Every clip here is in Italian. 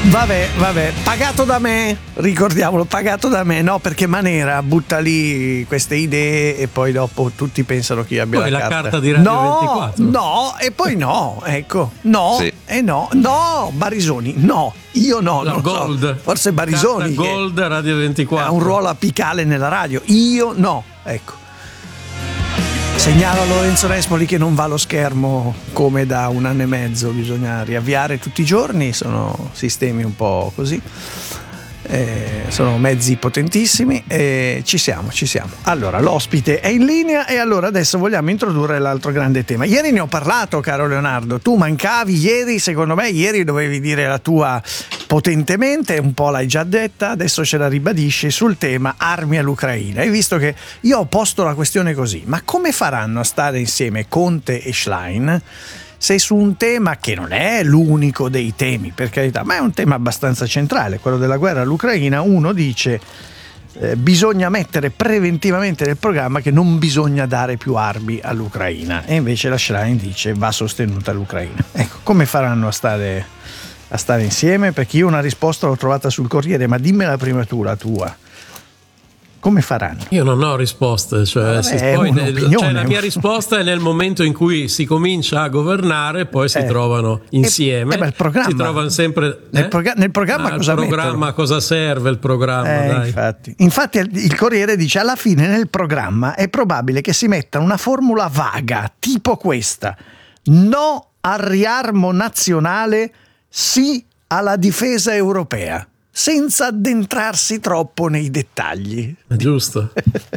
Vabbè, pagato da me, ricordiamolo, pagato da me, no, perché Manera butta lì queste idee e poi dopo tutti pensano che io abbia poi la carta di Radio no, 24. No, e poi no, ecco, no, sì. E no, Barisoni, no, io no, La non Gold, so, forse Barisoni carta Gold Radio 24 ha un ruolo apicale nella radio, io no, ecco. Segnalo a Lorenzo Nespoli che non va allo schermo come da 1 anno e mezzo, bisogna riavviare tutti i giorni, sono sistemi un po' così, sono mezzi potentissimi e ci siamo. Allora, l'ospite è in linea e allora adesso vogliamo introdurre l'altro grande tema. Ieri ne ho parlato, caro Leonardo, tu mancavi ieri, secondo me ieri dovevi dire la tua potentemente, un po' l'hai già detta, adesso ce la ribadisci sul tema armi all'Ucraina. Hai visto che io ho posto la questione così: ma come faranno a stare insieme Conte e Schlein se su un tema che non è l'unico dei temi, per carità, ma è un tema abbastanza centrale, quello della guerra all'Ucraina, uno dice bisogna mettere preventivamente nel programma che non bisogna dare più armi all'Ucraina, e invece la Schlein dice va sostenuta l'Ucraina. Ecco, come faranno a stare insieme? Perché io una risposta l'ho trovata sul Corriere, ma dimmela prima tu, la tua. Come faranno? Io non ho risposte, cioè la mia risposta è nel momento in cui si comincia a governare, poi si trovano insieme, il programma, si trovano sempre nel programma cosa il programma, cosa serve il programma? Dai. Infatti il Corriere dice alla fine nel programma è probabile che si metta una formula vaga tipo questa: no al riarmo nazionale, sì alla difesa europea, senza addentrarsi troppo nei dettagli. Giusto.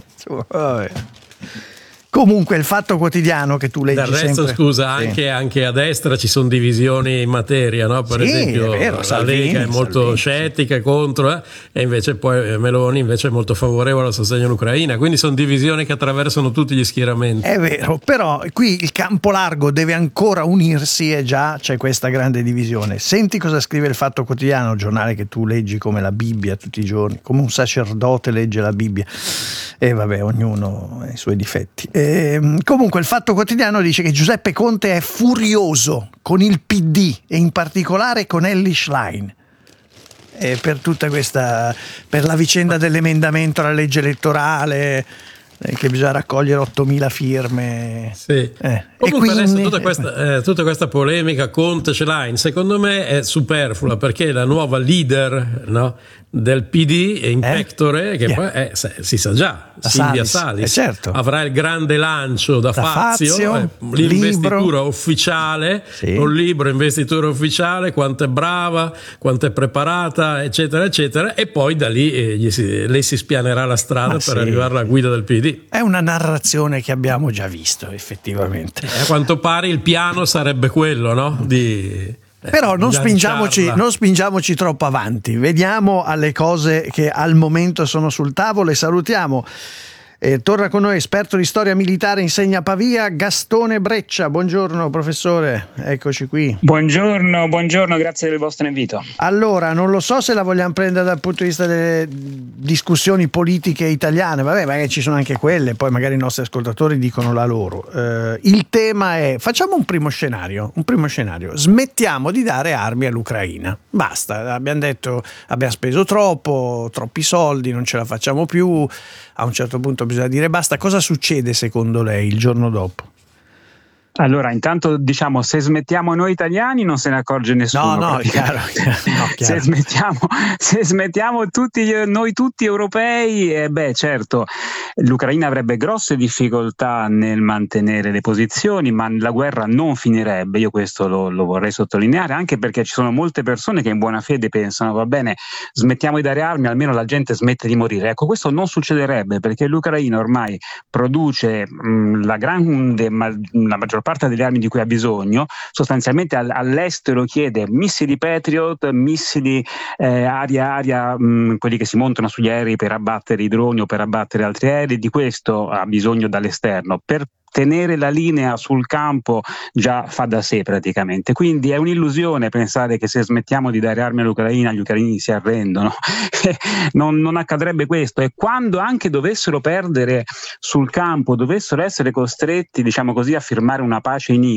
Comunque il Fatto Quotidiano che tu leggi del resto, sempre, scusa, anche a destra ci sono divisioni in materia, no? Per esempio, è vero, Salvini, la Lega è molto scettica contro, e invece poi Meloni invece è molto favorevole al sostegno all'Ucraina, quindi sono divisioni che attraversano tutti gli schieramenti. È vero, però qui il campo largo deve ancora unirsi e già c'è questa grande divisione. Senti cosa scrive il Fatto Quotidiano, giornale che tu leggi come la Bibbia tutti i giorni, come un sacerdote legge la Bibbia, e vabbè, ognuno ha i suoi difetti. Comunque il Fatto Quotidiano dice che Giuseppe Conte è furioso con il PD e in particolare con Elly Schlein per tutta questa, per la vicenda dell'emendamento alla legge elettorale, che bisogna raccogliere 8.000 firme. Sì. Comunque quindi, adesso tutta questa polemica Conte-Schlein secondo me è superflua, perché la nuova leader, no, del PD in pectore, che poi si sa già, Silvia Salis, certo, avrà il grande lancio da Fazio, l'investitura libro ufficiale, un libro investitura ufficiale, quanto è brava, quanto è preparata, eccetera eccetera, e poi da lì lei si spianerà la strada per arrivare alla guida del PD. È una narrazione che abbiamo già visto effettivamente. A quanto pare il piano sarebbe quello, no? Però non spingiamoci troppo avanti, vediamo alle cose che al momento sono sul tavolo e salutiamo. Torna con noi esperto di storia militare, insegna a Pavia, Gastone Breccia. Buongiorno professore, eccoci qui. Buongiorno, grazie del vostro invito. Allora, non lo so se la vogliamo prendere dal punto di vista delle discussioni politiche italiane, vabbè, magari ci sono anche quelle, poi magari i nostri ascoltatori dicono la loro. Il tema è, facciamo un primo scenario, smettiamo di dare armi all'Ucraina, basta, abbiamo detto, abbiamo speso troppi soldi, non ce la facciamo più, a un certo punto bisogna dire basta. Cosa succede secondo lei il giorno dopo? Allora, intanto diciamo, se smettiamo noi italiani non se ne accorge nessuno. No, chiaro. Se smettiamo noi tutti europei, certo, l'Ucraina avrebbe grosse difficoltà nel mantenere le posizioni, ma la guerra non finirebbe. Io questo lo vorrei sottolineare, anche perché ci sono molte persone che in buona fede pensano, va bene, smettiamo di dare armi, almeno la gente smette di morire. Ecco, questo non succederebbe, perché l'Ucraina ormai produce la maggior parte delle armi di cui ha bisogno, sostanzialmente all'estero chiede missili Patriot, missili aria-aria, quelli che si montano sugli aerei per abbattere i droni o per abbattere altri aerei, di questo ha bisogno dall'esterno. Per tenere la linea sul campo già fa da sé praticamente, quindi è un'illusione pensare che se smettiamo di dare armi all'Ucraina gli ucraini si arrendono. non accadrebbe questo, e quando anche dovessero perdere sul campo, dovessero essere costretti, diciamo così, a firmare una pace in